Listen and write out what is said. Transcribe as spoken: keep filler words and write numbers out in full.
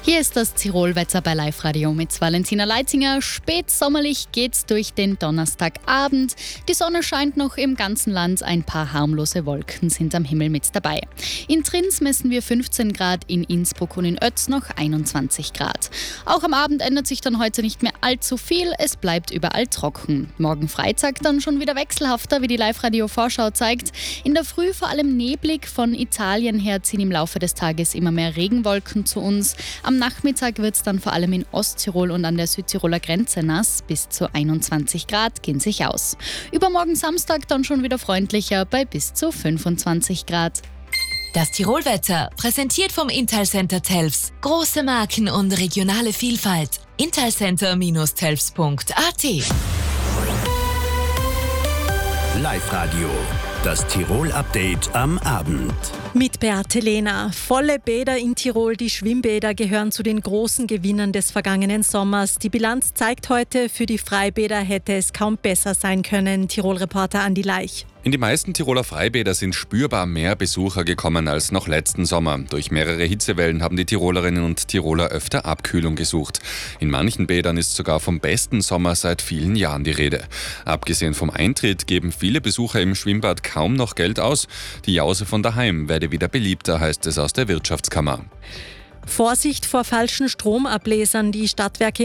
Hier ist das Tirolwetter bei Live Radio mit Valentina Leitzinger. Spätsommerlich geht's durch den Donnerstagabend. Die Sonne scheint noch im ganzen Land, ein paar harmlose Wolken sind am Himmel mit dabei. In Trins messen wir fünfzehn Grad, in Innsbruck und in Oetz noch einundzwanzig Grad. Auch am Abend ändert sich dann heute nicht mehr allzu viel, es bleibt überall trocken. Morgen Freitag dann schon wieder wechselhafter, wie die Live Radio Vorschau zeigt. In der Früh vor allem neblig, von Italien her ziehen im Laufe des Tages immer mehr Regenwolken zu uns. Am Nachmittag wird es dann vor allem in Osttirol und an der Südtiroler Grenze nass. Bis zu einundzwanzig Grad gehen sich aus. Übermorgen Samstag dann schon wieder freundlicher bei bis zu fünfundzwanzig Grad. Das Tirolwetter, präsentiert vom Italcenter Telfs. Große Marken und regionale Vielfalt. italcenter Telfs punkt a t. Live Radio, das Tirol-Update am Abend. Mit Beate Lehner. Volle Bäder in Tirol, die Schwimmbäder gehören zu den großen Gewinnern des vergangenen Sommers. Die Bilanz zeigt heute, für die Freibäder hätte es kaum besser sein können. Tirol-Reporter Andi Leich. In die meisten Tiroler Freibäder sind spürbar mehr Besucher gekommen als noch letzten Sommer. Durch mehrere Hitzewellen haben die Tirolerinnen und Tiroler öfter Abkühlung gesucht. In manchen Bädern ist sogar vom besten Sommer seit vielen Jahren die Rede. Abgesehen vom Eintritt geben viele Besucher im Schwimmbad kaum noch Geld aus. Die Jause von daheim werde wieder beliebter, heißt es aus der Wirtschaftskammer. Vorsicht vor falschen Stromablesern. Die Stadtwerke